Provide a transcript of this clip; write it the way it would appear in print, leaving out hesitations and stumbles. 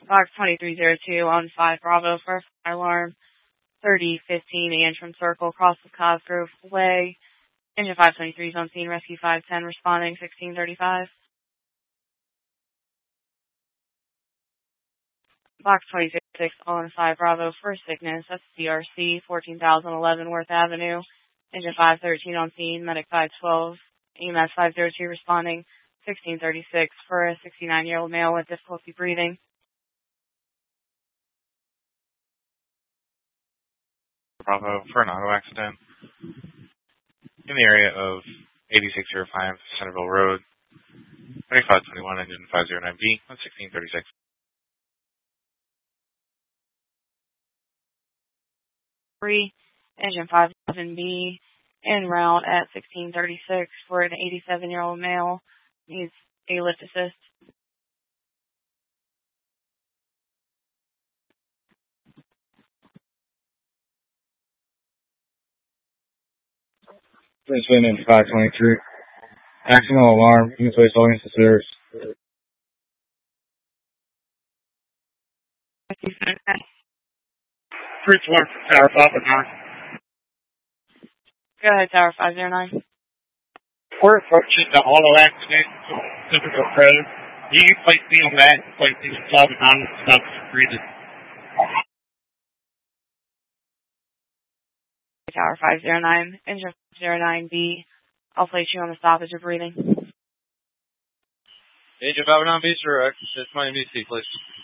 Box 2302 on 5 Bravo for fire alarm. 3015 Antrim Circle, across the Cosgrove Way. Engine 523 is on scene, rescue 510 responding, 1635. Box 206 on 5 Bravo for sickness, that's CRC, 14,011 Worth Avenue. Engine 513 on scene, medic 512, EMS 502 responding, 1636 for a 69-year-old male with difficulty breathing. Bravo for an auto accident in the area of 8605 Centerville Road, 2521 engine 509B, 1636. Engine 57B en route at 1636 for an 87-year-old male. Needs a lift assist. Brisbane in 523. Accidental alarm. You can place all units to service. Bridge 1 from Tower 509. Go ahead, Tower 509. We're approaching the auto accident, Centerville Road. You can place me on that, place me on 509 and stop breathing. Tower 509, engine 509B. I'll place you on the stoppage of breathing. Engine 509B, sir. That's my NBC, please.